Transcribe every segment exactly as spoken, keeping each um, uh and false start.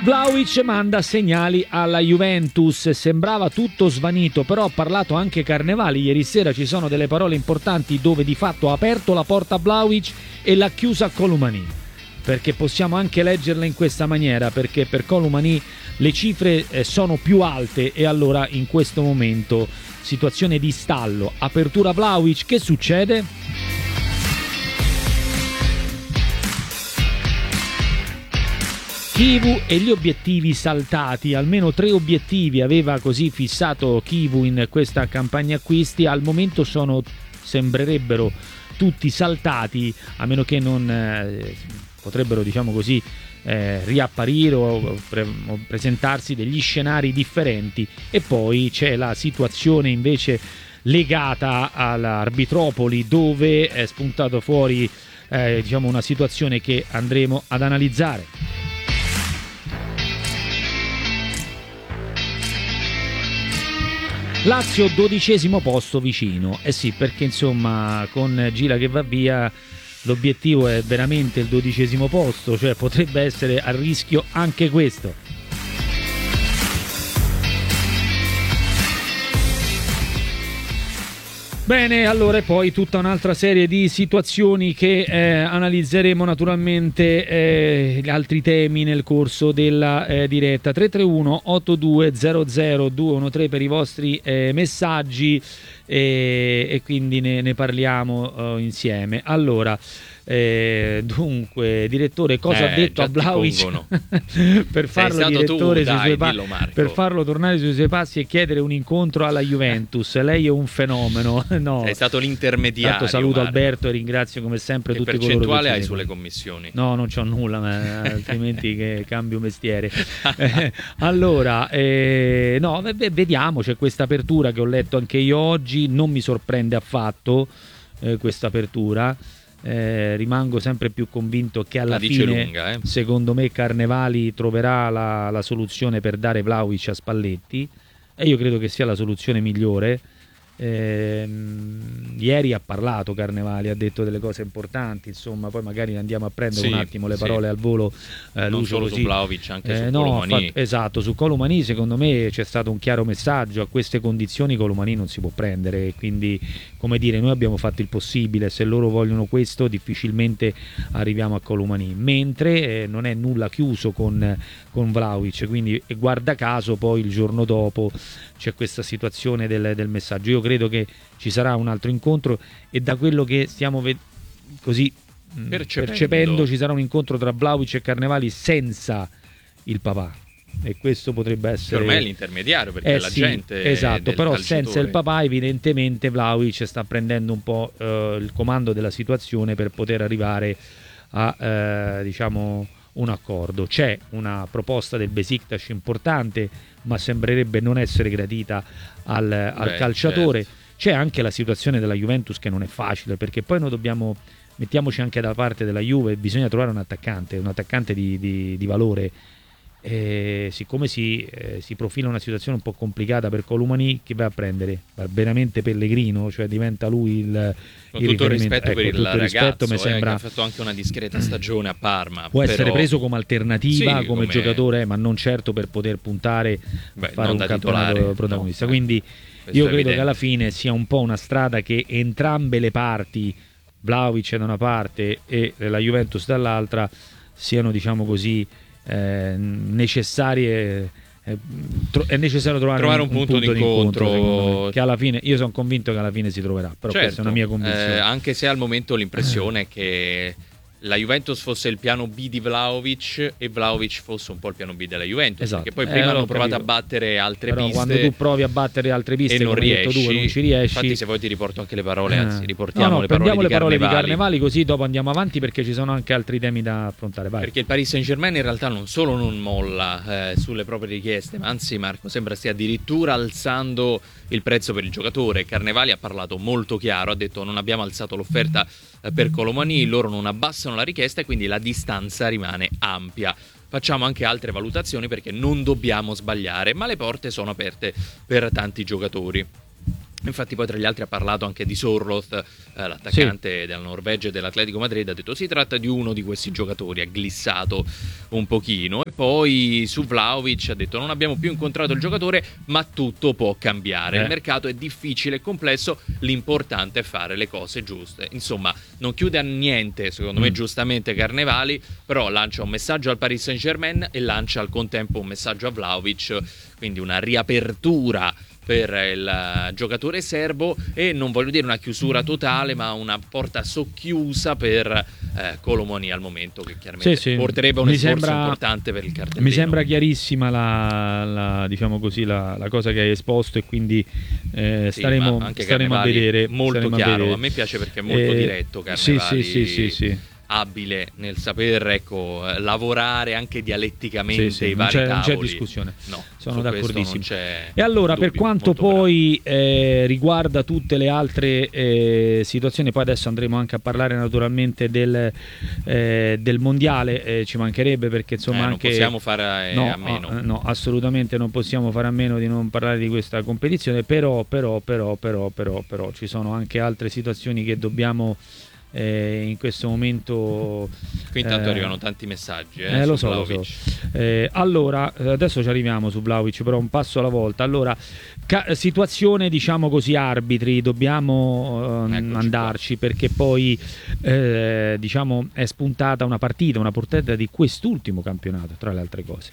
Vlahović manda segnali alla Juventus, sembrava tutto svanito, però ha parlato anche Carnevali ieri sera, ci sono delle parole importanti dove di fatto ha aperto la porta a Vlahović e l'ha chiusa a Colomani, perché possiamo anche leggerla in questa maniera, perché per Colomani le cifre sono più alte e allora in questo momento situazione di stallo, apertura Vlahović, che succede? Chivu e gli obiettivi saltati, almeno tre obiettivi aveva così fissato Chivu in questa campagna acquisti, al momento sono, sembrerebbero tutti saltati, a meno che non eh, potrebbero, diciamo così, eh, riapparire o, pre- o presentarsi degli scenari differenti. E poi c'è la situazione invece legata all'Arbitropoli, dove è spuntato fuori eh, diciamo una situazione che andremo ad analizzare. Lazio dodicesimo posto vicino, eh sì, perché insomma con Gila che va via l'obiettivo è veramente il dodicesimo posto, cioè potrebbe essere a rischio anche questo. Bene, allora, e poi tutta un'altra serie di situazioni che eh, analizzeremo naturalmente, eh, altri temi nel corso della eh, diretta. Tre tre uno otto due zero zero due uno tre per i vostri eh, messaggi e, e quindi ne, ne parliamo uh, insieme. Allora, eh, dunque, direttore, cosa eh, ha detto a Vlahović per farlo direttore tu, sui dai, suoi passi, per farlo tornare sui suoi passi e chiedere un incontro alla Juventus? Lei è un fenomeno. No. È stato l'intermediario. Tanto saluto Marco. Alberto e ringrazio come sempre che tutti coloro che percentuale hai ci sulle seguono. commissioni? No, non c'ho nulla, ma altrimenti che cambio mestiere. eh, allora, eh, no, v- vediamo, c'è questa apertura che ho letto anche io oggi, non mi sorprende affatto eh, questa apertura. Eh, rimango sempre più convinto che alla la dice fine, lunga, eh? secondo me, Carnevali troverà la, la soluzione per dare Vlahović a Spalletti e io credo che sia la soluzione migliore. Eh, ieri ha parlato Carnevali, ha detto delle cose importanti, insomma, poi magari andiamo a prendere sì, un attimo le sì. parole al volo. Eh, non Lucio, solo così. su Vlahović, anche Eh, su no, Colomani. fatto, esatto, su Colomani secondo me c'è stato un chiaro messaggio: a queste condizioni Colomani non si può prendere, quindi, come dire, noi abbiamo fatto il possibile, se loro vogliono questo difficilmente arriviamo a Colomani, mentre eh, non è nulla chiuso con, con Vlahović, quindi, e guarda caso poi il giorno dopo c'è questa situazione del, del messaggio. Io credo che ci sarà un altro incontro e da quello che stiamo ved- così percependo. percependo ci sarà un incontro tra Vlahović e Carnevali senza il papà, e questo potrebbe essere, per me è l'intermediario, perché eh è la sì, gente esatto, del però calciatore. senza il papà evidentemente Vlahović sta prendendo un po' eh, il comando della situazione per poter arrivare a eh, diciamo un accordo. C'è una proposta del Besiktas importante, ma sembrerebbe non essere gradita al, al Beh, calciatore. certo. C'è anche la situazione della Juventus che non è facile, perché poi noi dobbiamo, mettiamoci anche da parte della Juve, bisogna trovare un attaccante, un attaccante di, di, di valore. E siccome si, eh, si profila una situazione un po' complicata per Colomani, chi va a prendere? Va veramente Pellegrino, cioè diventa lui il, con il tutto il riferimento. rispetto Ecco, per il tutto il rispetto, ragazzo mi eh, sembra che ha fatto anche una discreta stagione a Parma, può però... essere preso come alternativa, sì, come, come giocatore, ma non certo per poter puntare Beh, a fare non un da campionato titolare, protagonista. no, Quindi questo io è credo evidente. che alla fine sia un po' una strada che entrambe le parti, Vlahović da una parte e la Juventus dall'altra, siano, diciamo così, eh, necessarie. Eh, tro- è necessario trovare, trovare un, un punto, un punto d'incontro, d'incontro, che alla fine, io sono convinto che alla fine si troverà, però certo, questa è una mia convinzione. eh, anche se al momento l'impressione è che la Juventus fosse il piano B di Vlahović e Vlahović fosse un po' il piano B della Juventus, Esatto. perché poi Eh, prima l'ho hanno provato capito. a battere altre Però piste, quando tu provi a battere altre piste e non come hai detto riesci, tu, non ci riesci. infatti se vuoi ti riporto anche le parole, anzi Eh. riportiamo no, no, le parole, prendiamo di, le parole Carnevali, di Carnevali, così dopo andiamo avanti, perché ci sono anche altri temi da affrontare. Vai. perché il Paris Saint-Germain in realtà non solo non molla eh, sulle proprie richieste, ma anzi, Marco, sembra stia addirittura alzando il prezzo per il giocatore. Carnevali ha parlato molto chiaro, ha detto: non abbiamo alzato l'offerta eh, per Colomani, loro non abbassano la richiesta e quindi la distanza rimane ampia. Facciamo anche altre valutazioni perché non dobbiamo sbagliare, ma le porte sono aperte per tanti giocatori. Infatti poi tra gli altri ha parlato anche di Sorloth, eh, l'attaccante sì. della Norvegia e dell'Atletico Madrid, ha detto si tratta di uno di questi giocatori, ha glissato un pochino. E poi su Vlahovic ha detto non abbiamo più incontrato il giocatore, ma tutto può cambiare, eh. il mercato è difficile e complesso, l'importante è fare le cose giuste. Insomma, non chiude a niente, secondo mm. me giustamente Carnevali, però lancia un messaggio al Paris Saint-Germain e lancia al contempo un messaggio a Vlahovic, quindi una riapertura per il giocatore serbo, e non voglio dire una chiusura totale, ma una porta socchiusa per eh, Kolo Muani al momento, che chiaramente sì, sì. porterebbe un mi sforzo sembra, importante per il cartellino. Mi sembra chiarissima la, la, diciamo così, la, la cosa che hai esposto, e quindi eh, sì, staremo, staremo a vedere. Molto chiaro, a, vedere. a me piace perché è molto eh, diretto Carnevali. Sì, sì, sì, sì, sì. abile nel saper ecco lavorare anche dialetticamente sì, sì, i vari non c'è, tavoli. Non c'è discussione, no, sono d'accordissimo. C'è e allora dubbio, per quanto poi eh, riguarda tutte le altre eh, situazioni, poi adesso andremo anche a parlare naturalmente del, eh, del mondiale, eh, ci mancherebbe, perché insomma eh, non anche possiamo fare eh, no, a meno no, no, assolutamente non possiamo fare a meno di non parlare di questa competizione, però però però però però, però ci sono anche altre situazioni che dobbiamo Eh, in questo momento. Qui intanto eh, arrivano tanti messaggi eh, eh, lo so, lo so. Eh, allora adesso ci arriviamo su Vlahovic, però un passo alla volta. Allora ca- situazione diciamo così arbitri, dobbiamo eh, andarci qua, perché poi eh, diciamo è spuntata una partita, una portata di quest'ultimo campionato, tra le altre cose.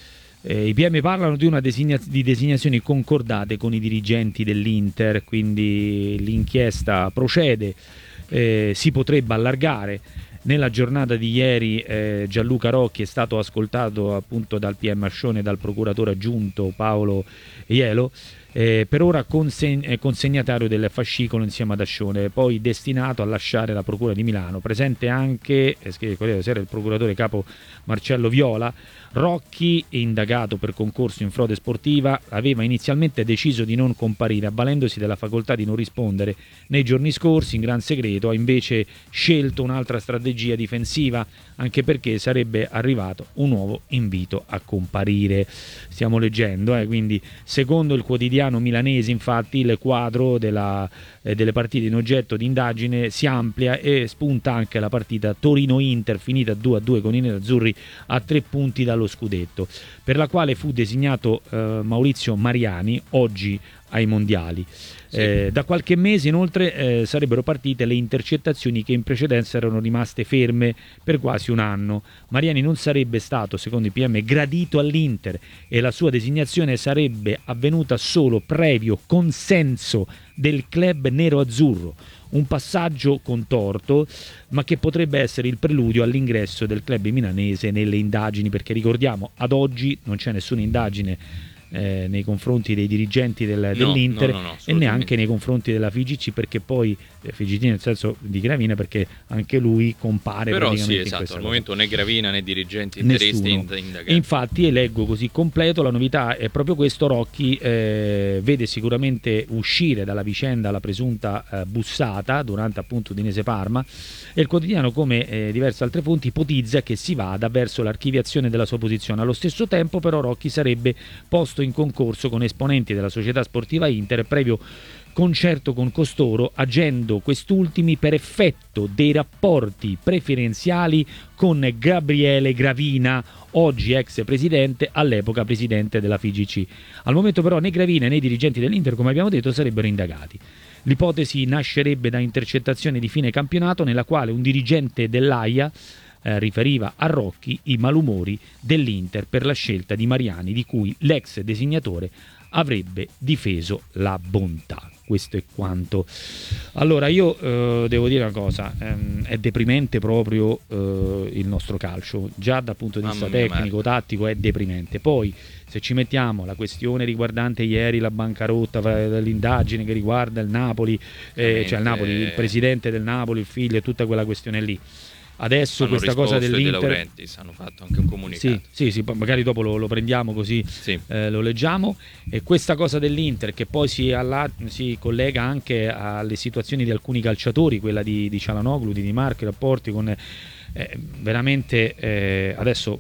Eh, I P M parlano di una designa- di designazioni concordate con i dirigenti dell'Inter, quindi l'inchiesta procede. Eh, si potrebbe allargare. Nella giornata di ieri eh, Gianluca Rocchi è stato ascoltato appunto dal P M Ascione e dal procuratore aggiunto Paolo Ielo, eh, per ora conseg- consegnatario del fascicolo insieme ad Ascione, poi destinato a lasciare la procura di Milano. Presente anche eh, il procuratore capo Marcello Viola. Rocchi, indagato per concorso in frode sportiva, aveva inizialmente deciso di non comparire, avvalendosi della facoltà di non rispondere. Nei giorni scorsi, in gran segreto, ha invece scelto un'altra strategia difensiva, anche perché sarebbe arrivato un nuovo invito a comparire. Stiamo leggendo, eh, quindi secondo il quotidiano milanese, infatti, il quadro della, eh, delle partite in oggetto di indagine si amplia e spunta anche la partita Torino-Inter, finita due a due con i nerazzurri a tre punti dallo scudetto, per la quale fu designato eh, Maurizio Mariani, oggi ai mondiali. Sì. Eh, da qualche mese inoltre eh, sarebbero partite le intercettazioni che in precedenza erano rimaste ferme per quasi un anno. Mariani non sarebbe stato, secondo i P M, gradito all'Inter e la sua designazione sarebbe avvenuta solo previo consenso del club nero-azzurro. Un passaggio contorto, ma che potrebbe essere il preludio all'ingresso del club milanese nelle indagini, perché ricordiamo, ad oggi non c'è nessuna indagine Eh, nei confronti dei dirigenti del, no, dell'Inter no, no, no, e neanche nei confronti della F I G C, perché poi eh, F I G C nel senso di Gravina, perché anche lui compare però praticamente sì, in esatto, questa al cosa. momento né Gravina né dirigenti interisti indagati. E infatti leggo così completo, la novità è proprio questo. Rocchi eh, vede sicuramente uscire dalla vicenda la presunta eh, bussata durante appunto Udinese Parma, e il quotidiano, come eh, diverse altre fonti, ipotizza che si vada verso l'archiviazione della sua posizione. Allo stesso tempo però Rocchi sarebbe posto in concorso con esponenti della società sportiva Inter, previo concerto con costoro, agendo quest'ultimi per effetto dei rapporti preferenziali con Gabriele Gravina, oggi ex presidente, all'epoca presidente della F I G C. Al momento però né Gravina né i dirigenti dell'Inter, come abbiamo detto, sarebbero indagati. L'ipotesi nascerebbe da intercettazione di fine campionato, nella quale un dirigente dell'Aia Eh, riferiva a Rocchi i malumori dell'Inter per la scelta di Mariani, di cui l'ex designatore avrebbe difeso la bontà. Questo è quanto. Allora io eh, devo dire una cosa, ehm, è deprimente proprio eh, il nostro calcio, già dal punto di vista tecnico, tattico è deprimente. Poi se ci mettiamo la questione riguardante ieri la bancarotta, l'indagine che riguarda il Napoli, eh, cioè il Napoli, il presidente del Napoli, il figlio e tutta quella questione lì. Adesso hanno questa cosa dell'Inter, De Laurentiis hanno fatto anche un comunicato. Sì, sì, sì, magari dopo lo, lo prendiamo così sì. eh, lo leggiamo. E questa cosa dell'Inter che poi si, alla, si collega anche alle situazioni di alcuni calciatori, quella di, di Cialanoglu, di Di Marco, i rapporti con eh, veramente eh, adesso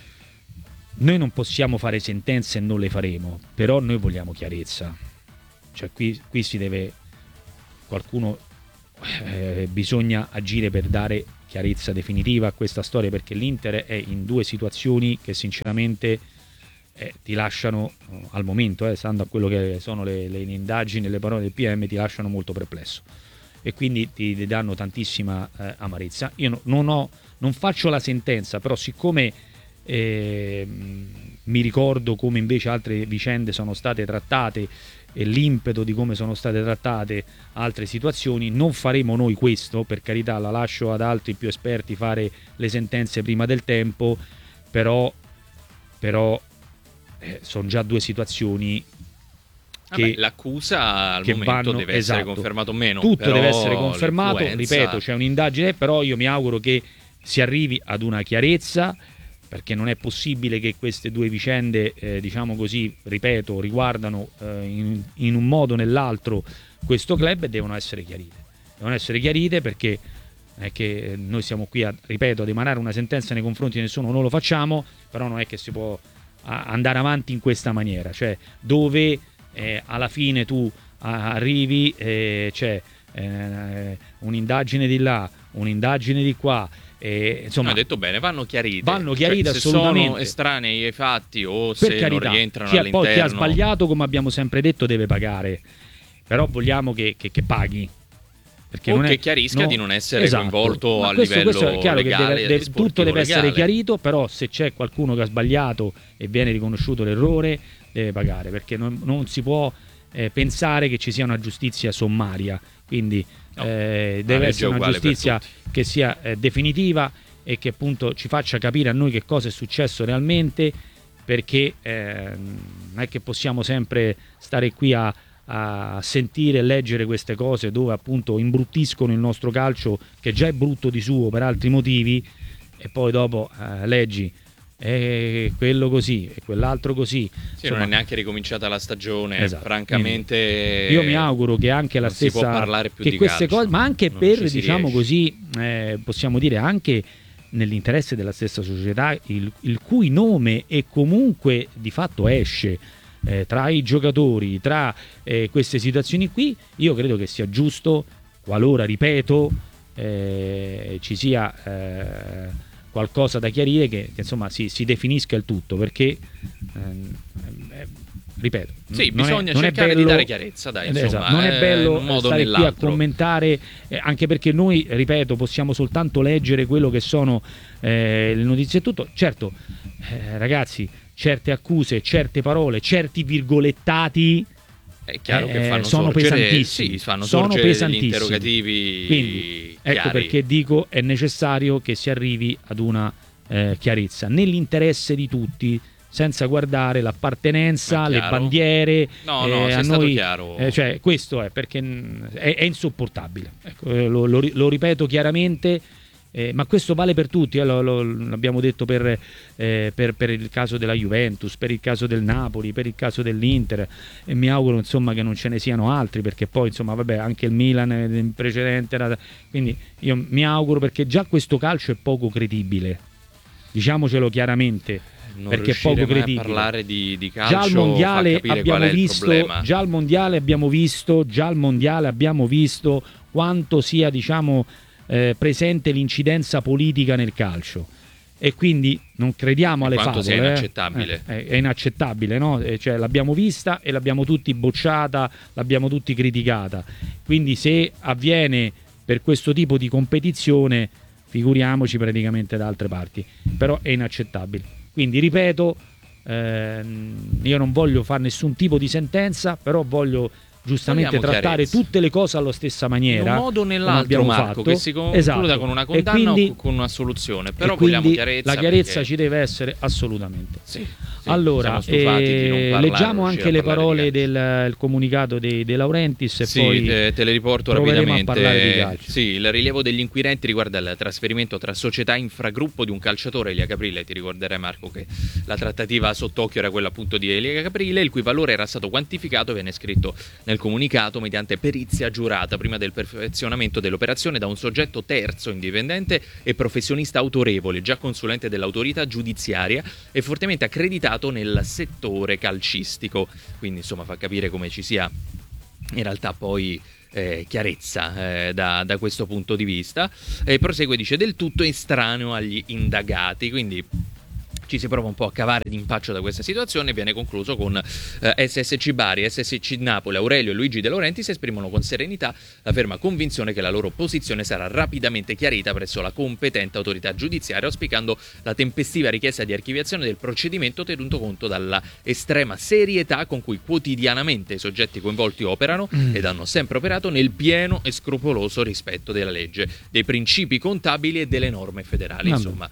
noi non possiamo fare sentenze e non le faremo, però noi vogliamo chiarezza. cioè qui, qui si deve qualcuno eh, bisogna agire per dare chiarezza definitiva a questa storia, perché l'Inter è in due situazioni che sinceramente eh, ti lasciano eh, al momento, eh, stando a quello che sono le, le indagini e le parole del P M, ti lasciano molto perplesso e quindi ti, ti danno tantissima eh, amarezza. Io no, non ho non faccio la sentenza, però siccome eh, mi ricordo come invece altre vicende sono state trattate e l'impeto di come sono state trattate altre situazioni, non faremo noi questo, per carità, la lascio ad altri più esperti fare le sentenze prima del tempo, però, però eh, sono già due situazioni che Vabbè, l'accusa al che momento vanno, deve esatto, essere confermato o meno. tutto però deve essere confermato, l'influenza... ripeto, c'è un'indagine, però io mi auguro che si arrivi ad una chiarezza, perché non è possibile che queste due vicende, eh, diciamo così, ripeto, riguardano eh, in, in un modo o nell'altro questo club, e devono essere chiarite. Devono essere chiarite perché è che noi siamo qui, a, ripeto, ad emanare una sentenza nei confronti di nessuno, non lo facciamo, però non è che si può a, andare avanti in questa maniera, cioè dove eh, alla fine tu a, arrivi, eh, c'è eh, un'indagine di là, un'indagine di qua, E, insomma, ha detto bene, vanno chiarite. Vanno chiarite, cioè, se assolutamente. sono estranei ai fatti o per se carità, non rientrano chi ha, all'interno. poi chi ha sbagliato, come abbiamo sempre detto, deve pagare. Però vogliamo che, che, che paghi. Perché o non che è, chiarisca no, di non essere esatto. coinvolto Ma a questo, livello questo è chiaro legale, che deve, deve, tutto deve essere legale. chiarito, però se c'è qualcuno che ha sbagliato e viene riconosciuto l'errore, deve pagare, perché non, non si può eh, pensare che ci sia una giustizia sommaria. Quindi no, eh, deve essere una giustizia che sia eh, definitiva e che appunto ci faccia capire a noi che cosa è successo realmente, perché eh, non è che possiamo sempre stare qui a, a sentire e leggere queste cose dove appunto imbruttiscono il nostro calcio, che già è brutto di suo per altri motivi, e poi dopo eh, leggi e quello così e quell'altro così. Sì, non è neanche ricominciata la stagione, esatto. Francamente io mi auguro che anche la non stessa si può parlare più che di queste calcio, cose, ma anche non per diciamo riesce. così eh, possiamo dire anche nell'interesse della stessa società, il, il cui nome e comunque di fatto esce eh, tra i giocatori, tra eh, queste situazioni qui, io credo che sia giusto, qualora, ripeto, eh, ci sia eh, qualcosa da chiarire, che, che insomma si, si definisca il tutto, perché ehm, eh, ripeto, sì, non bisogna è, non cercare è bello, di dare chiarezza, dai, insomma, esatto, non è bello in un modo stare qui a commentare, eh, anche perché noi, ripeto, possiamo soltanto leggere quello che sono eh, le notizie e tutto. Certo, eh, ragazzi, certe accuse, certe parole, certi virgolettati è chiaro eh, che fanno sono sorgere, pesantissimi, sì, fanno sono sorgere pesantissimi. degli interrogativi. Quindi chiari. ecco perché dico è necessario che si arrivi ad una eh, chiarezza nell'interesse di tutti, senza guardare l'appartenenza, le bandiere. No, no, eh, è a stato noi, chiaro. Eh, cioè, questo è perché è, è insopportabile. Ecco, eh, lo, lo, lo ripeto chiaramente. Eh, ma questo vale per tutti, eh, lo, lo, l'abbiamo detto per, eh, per, per il caso della Juventus, per il caso del Napoli, per il caso dell'Inter, e mi auguro insomma che non ce ne siano altri, perché poi insomma vabbè, anche il Milan in precedente era, quindi io mi auguro, perché già questo calcio è poco credibile, diciamocelo chiaramente, non perché è poco credibile. A parlare di, di calcio, già al mondiale abbiamo visto, già al mondiale abbiamo visto, già al mondiale abbiamo visto quanto sia, diciamo, Eh, presente l'incidenza politica nel calcio, e quindi non crediamo alle favole. Sia inaccettabile. Eh, è, è inaccettabile, no? Eh, cioè, l'abbiamo vista e l'abbiamo tutti bocciata, l'abbiamo tutti criticata. Quindi se avviene per questo tipo di competizione, figuriamoci praticamente da altre parti. Però è inaccettabile. Quindi ripeto, ehm, io non voglio fare nessun tipo di sentenza, però voglio giustamente Vogliamo trattare chiarezza. tutte le cose allo stessa maniera, in un modo o nell'altro, Marco, fatto. che si concluda Esatto. con una E condanna quindi, o con una soluzione, però e quindi vogliamo chiarezza, la chiarezza perché... ci deve essere assolutamente. Sì, sì, allora, siamo stufati eh, di non parlare, leggiamo non anche le parole di del il comunicato dei De Laurentiis e sì, poi te, te le riporto proveremo a parlare di rapidamente. calcio. Sì, il rilievo degli inquirenti riguarda il trasferimento tra società infragruppo di un calciatore, Elia Caprile. Ti ricorderai, Marco, che la trattativa sott'occhio era quella appunto di Elia Caprile, il cui valore era stato quantificato, viene scritto nel comunicato, mediante perizia giurata prima del perfezionamento dell'operazione da un soggetto terzo, indipendente e professionista autorevole, già consulente dell'autorità giudiziaria e fortemente accreditato nel settore calcistico. Quindi insomma fa capire come ci sia in realtà poi eh, chiarezza eh, da, da questo punto di vista. E prosegue, dice, del tutto estraneo agli indagati, quindi ci si prova un po' a cavare d'impaccio da questa situazione. Viene concluso con eh, S S C Bari, S S C Napoli, Aurelio e Luigi De Laurentiis esprimono con serenità la ferma convinzione che la loro posizione sarà rapidamente chiarita presso la competente autorità giudiziaria, auspicando la tempestiva richiesta di archiviazione del procedimento, tenuto conto dalla estrema serietà con cui quotidianamente i soggetti coinvolti operano mm. ed hanno sempre operato nel pieno e scrupoloso rispetto della legge, dei principi contabili e delle norme federali. Vabbè. Insomma,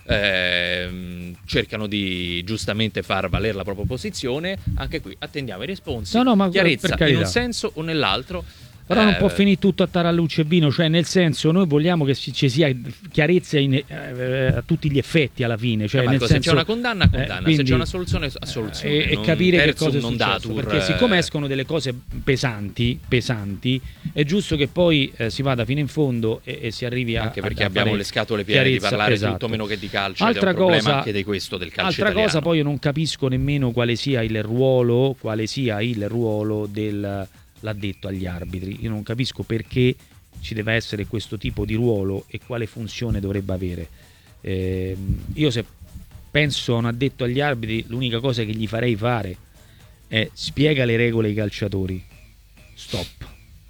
Eh, cercano di giustamente far valere la propria posizione. Anche qui attendiamo i responsi. No, no, ma chiarezza in un senso o nell'altro. Però non può finire tutto a tarallucce e vino, cioè nel senso, noi vogliamo che ci sia chiarezza in, eh, a tutti gli effetti alla fine. Cioè, Marco, nel se senso, c'è una condanna, condanna, eh, quindi, se c'è una soluzione, soluzione. E, e capire che cosa è non successo, datur, perché siccome escono delle cose pesanti, pesanti, è giusto che poi eh, si vada fino in fondo e, e si arrivi a anche perché a abbiamo le scatole piene di parlare esatto. tutto meno che di calcio. Altra ed è un cosa, problema anche di questo del calcio altra italiano. cosa, poi io non capisco nemmeno quale sia il ruolo, quale sia il ruolo del l'addetto agli arbitri. Io non capisco perché ci deve essere questo tipo di ruolo e quale funzione dovrebbe avere. Eh, io se penso a un addetto agli arbitri, l'unica cosa che gli farei fare è spiega le regole ai calciatori. Stop.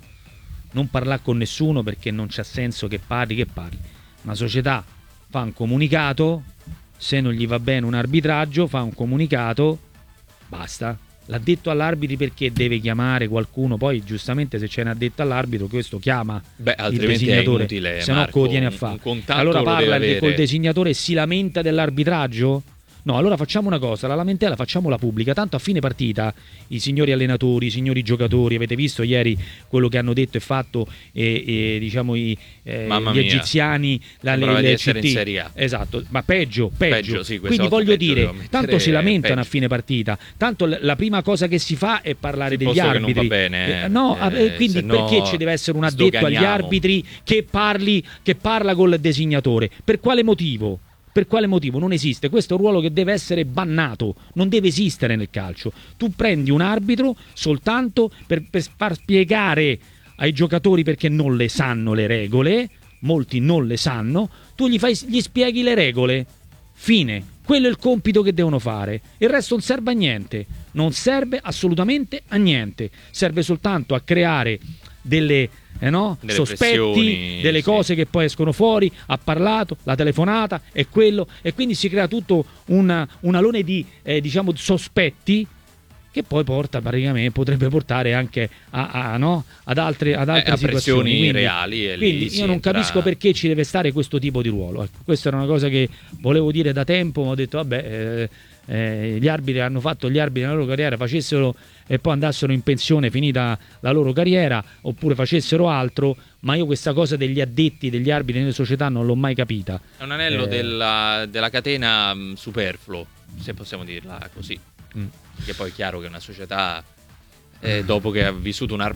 Non parlare con nessuno, perché non c'ha senso che parli, che parli. Una società fa un comunicato, se non gli va bene un arbitraggio, fa un comunicato, basta. L'addetto all'arbitri perché deve chiamare qualcuno? Poi giustamente se c'è un addetto all'arbitro, questo chiama Beh, il designatore, se no cosa tiene a fare? Allora parla col designatore e si lamenta dell'arbitraggio? No, allora facciamo una cosa, la lamentela facciamola pubblica, tanto a fine partita i signori allenatori, i signori giocatori, avete visto ieri quello che hanno detto e fatto e, e, diciamo i, eh, gli egiziani, la, le, le C T. In Serie A. Esatto, ma peggio, peggio. peggio sì, Quindi voglio peggio, dire, tanto si lamentano peggio. a fine partita, tanto la prima cosa che si fa è parlare sì, degli arbitri. Che non va bene, eh, no, eh, quindi perché no ci deve essere un addetto agli arbitri che parli, che parla col designatore? Per quale motivo? Per quale motivo? Non esiste. Questo è un ruolo che deve essere bannato, non deve esistere nel calcio. Tu prendi un arbitro soltanto per, per far spiegare ai giocatori, perché non le sanno le regole, molti non le sanno, tu gli, fai, gli spieghi le regole, fine. Quello è il compito che devono fare. Il resto non serve a niente, non serve assolutamente a niente, serve soltanto a creare delle... Eh no? Delle sospetti, delle sì. cose che poi escono fuori, ha parlato, la telefonata è quello, e quindi si crea tutto una, un alone di eh, diciamo sospetti che poi porta praticamente, potrebbe portare anche a, a, no? ad altre, ad altre eh, a situazioni quindi, reali. E quindi io non entra... capisco perché ci deve stare questo tipo di ruolo. Ecco, questa era una cosa che volevo dire da tempo, ma ho detto vabbè, eh, eh, gli arbitri hanno fatto gli arbitri nella loro carriera, facessero e poi andassero in pensione finita la loro carriera, oppure facessero altro, ma io questa cosa degli addetti, degli arbitri nelle società non l'ho mai capita. È un anello eh... della, della catena mh, superfluo, se possiamo dirla così. Mm. Che poi è chiaro che una società, eh, dopo che ha vissuto un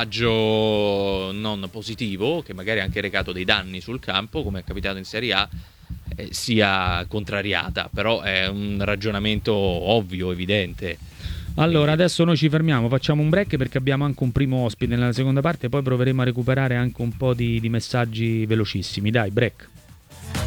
arbitraggio non positivo, che magari ha anche recato dei danni sul campo, come è capitato in Serie A, eh, sia contrariata. Però è un ragionamento ovvio, evidente. Allora adesso noi ci fermiamo, facciamo un break perché abbiamo anche un primo ospite nella seconda parte, poi proveremo a recuperare anche un po' di, di messaggi velocissimi. Dai, break.